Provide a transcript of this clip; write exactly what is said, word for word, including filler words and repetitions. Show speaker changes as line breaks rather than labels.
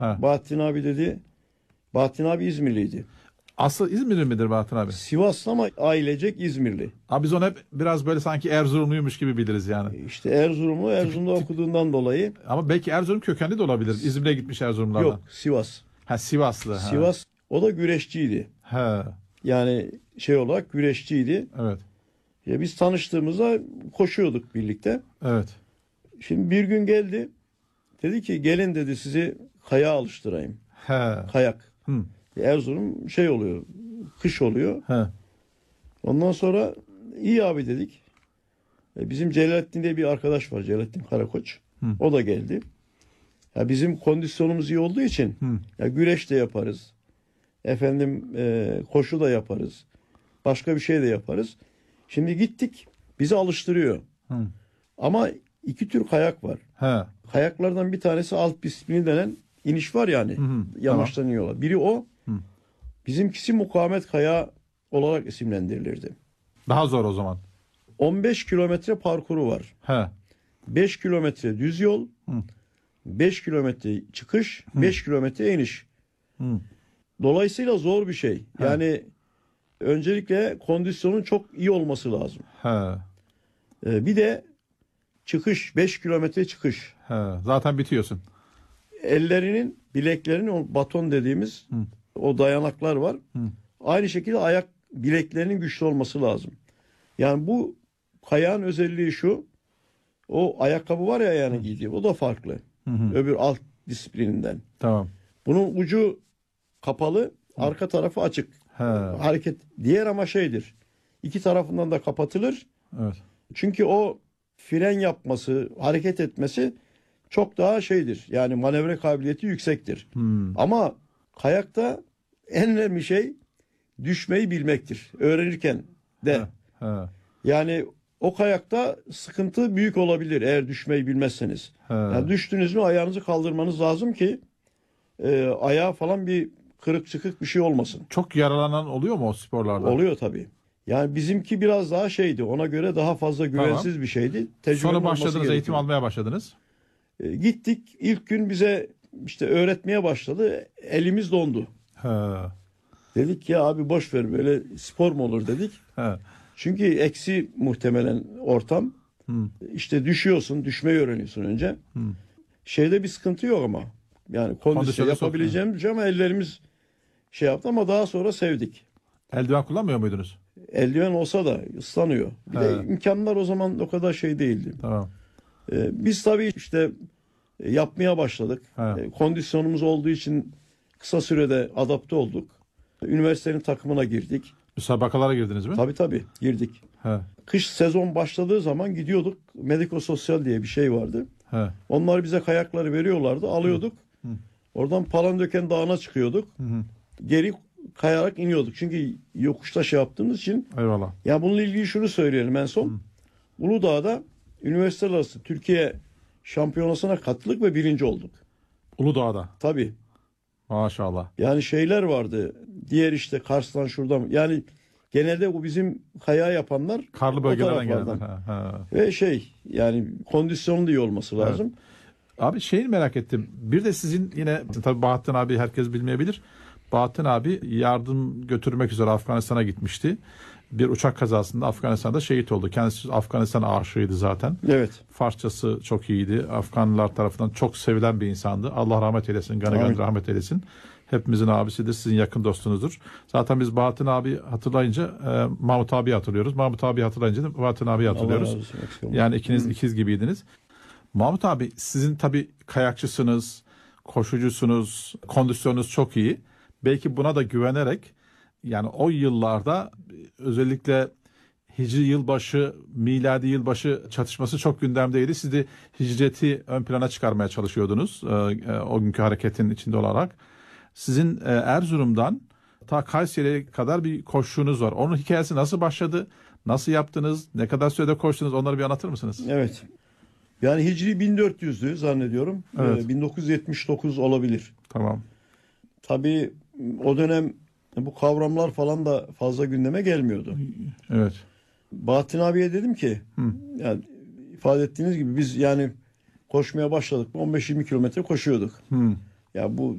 Ha.
Bahattin abi dedi. Bahattin abi İzmirliydi.
Aslı İzmirli midir Bahattin abi?
Sivaslı ama ailecek İzmirli.
Abi biz onu hep biraz böyle sanki Erzurumluymuş gibi biliriz yani.
İşte Erzurumlu, Erzurum'da okuduğundan dolayı.
Ama belki Erzurum kökenli de olabilir. İzmir'e gitmiş Erzurumlardan.
Yok, Sivas.
Ha, Sivaslı. Ha.
Sivas, o da güreşçiydi.
He.
Yani şey olarak güreşçiydi.
Evet.
Ya biz tanıştığımızda koşuyorduk birlikte.
Evet.
Şimdi bir gün geldi. Dedi ki gelin dedi sizi kayağa alıştırayım.
He.
Kayak.
Hı.
Erzurum şey oluyor. Kış oluyor.
He.
Ondan sonra iyi abi dedik. E, Bizim Celalettin diye bir arkadaş var. Celalettin Karakoç.
Hı.
O da geldi. Ya bizim kondisyonumuz iyi olduğu için
Hı.
ya güreş de yaparız. Efendim e, koşu da yaparız. Başka bir şey de yaparız. Şimdi gittik. Bizi alıştırıyor.
Hı.
Ama iki tür kayak var.
He.
Kayaklardan bir tanesi alt disiplini denen iniş var yani.
Hı hı.
Yamaçtan iniyorlar. Biri o.
Hı.
Bizimkisi mukavemet kayağı olarak isimlendirilirdi.
Daha zor o zaman.
on beş kilometre parkuru var.
He.
beş kilometre düz yol.
Hı.
beş kilometre çıkış. beş kilometre iniş.
Hı.
Dolayısıyla zor bir şey.
He.
Yani öncelikle kondisyonun çok iyi olması lazım.
He.
Ee, bir de çıkış. beş kilometre çıkış.
He. Zaten bitiyorsun.
Ellerinin, bileklerinin o baton dediğimiz
Hı.
o dayanaklar var.
Hı.
Aynı şekilde ayak bileklerinin güçlü olması lazım. Yani bu kayağın özelliği şu. O ayakkabı var ya yani giydiği. O da farklı.
Hı hı.
Öbür alt disiplininden.
Tamam.
Bunun ucu kapalı, arka tarafı açık.
He.
Hareket. Diğer ama şeydir. İki tarafından da kapatılır.
Evet.
Çünkü o fren yapması, hareket etmesi çok daha şeydir. Yani manevra kabiliyeti yüksektir.
Hmm.
Ama kayakta en önemli şey düşmeyi bilmektir. Öğrenirken de.
He. He.
Yani o kayakta sıkıntı büyük olabilir eğer düşmeyi bilmezseniz.
He.
Yani düştünüz mü ayağınızı kaldırmanız lazım ki e, ayağa falan bir kırık çıkık bir şey olmasın.
Çok yaralanan oluyor mu o sporlarda?
Oluyor tabii. Yani bizimki biraz daha şeydi. Ona göre daha fazla güvensiz
Tamam.
bir şeydi. Tecrübeli
Sonra
olması
başladınız,
gerekiyor.
eğitim almaya başladınız.
E, gittik. İlk gün bize işte öğretmeye başladı. Elimiz dondu.
He.
Dedik ya abi boş ver böyle spor mu olur dedik.
He.
Çünkü eksi muhtemelen ortam.
Hı.
İşte düşüyorsun, düşmeyi öğreniyorsun önce.
Hı.
Şeyde bir sıkıntı yok ama. Yani kondisyon
Kondisyonu
yapabileceğimiz bir şey ama ellerimiz şey yaptı ama daha sonra sevdik.
Eldiven kullanmıyor muydunuz?
Eldiven olsa da ıslanıyor. Bir de
He.
imkanlar o zaman o kadar şey değildi.
Tamam.
Ee, biz tabii işte e, yapmaya başladık.
He.
E, kondisyonumuz olduğu için kısa sürede adapte olduk. Üniversitenin takımına girdik.
Müsabakalara girdiniz mi?
Tabii tabii girdik.
He.
Kış sezon başladığı zaman gidiyorduk. Medikososyal diye bir şey vardı.
He.
Onlar bize kayakları veriyorlardı. Alıyorduk.
Hı.
Oradan Palandöken Dağı'na çıkıyorduk.
Hı hı.
Geri kayarak iniyorduk. Çünkü yokuşta şey yaptığımız için.
Eyvallah.
Ya bununla ilgili şunu söyleyelim en son.
Hı.
Uludağ'da üniversiteler arası Türkiye şampiyonasına katıldık ve birinci olduk.
Uludağ'da.
Tabii.
Maşallah.
Yani şeyler vardı. Diğer işte Kars'tan şuradan. Yani genelde bu bizim kayağı yapanlar
Karlı
o
bölgelerden
taraflardan.
gelenler. Ha, ha.
Ve şey yani kondisyonun da iyi olması lazım.
Abi şeyi merak ettim. Bir de sizin yine tabii Bahattin abi herkes bilmeyebilir. Bahattin abi yardım götürmek üzere Afganistan'a gitmişti. Bir uçak kazasında Afganistan'da şehit oldu. Kendisi Afganistan aşığıydı zaten.
Evet.
Farsçası çok iyiydi. Afganlılar tarafından çok sevilen bir insandı. Allah rahmet eylesin. Gani
Amin.
gani rahmet eylesin. Hepimizin abisidir. Sizin yakın dostunuzdur. Zaten biz Bahattin abi hatırlayınca e, Mahmut abi hatırlıyoruz. Mahmut abi hatırlayınca da Bahattin abi
Allah
hatırlıyoruz.
razı olsun, eksik olmayın.
Yani ikiniz ikiz gibiydiniz. Mahmut abi sizin tabii kayakçısınız, koşucusunuz, kondisyonunuz çok iyi. Belki buna da güvenerek yani o yıllarda özellikle Hicri yılbaşı, miladi yılbaşı çatışması çok gündemdeydi. Siz de hicreti ön plana çıkarmaya çalışıyordunuz e, o günkü hareketin içinde olarak. Sizin e, Erzurum'dan ta Kayseri'ye kadar bir koşuşunuz var. Onun hikayesi nasıl başladı? Nasıl yaptınız? Ne kadar sürede koştunuz? Onları bir anlatır mısınız?
Evet. Yani Hicri bin dört yüzdü zannediyorum.
Evet.
Ee, bin dokuz yüz yetmiş dokuz olabilir.
Tamam.
Tabii o dönem bu kavramlar falan da fazla gündeme gelmiyordu.
Evet.
Bahattin abiye dedim ki
Hı.
yani ifade ettiğiniz gibi biz yani koşmaya başladık. on beş yirmi kilometre koşuyorduk.
Hı.
Ya bu